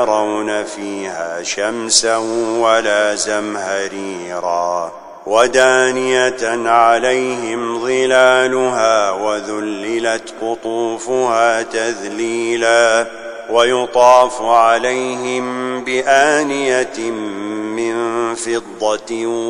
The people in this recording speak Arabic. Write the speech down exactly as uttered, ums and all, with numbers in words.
يرون فيها شمسا ولا زمهريرا ودانية عليهم ظلالها وذللت قطوفها تذليلا ويطاف عليهم بآنية من فضة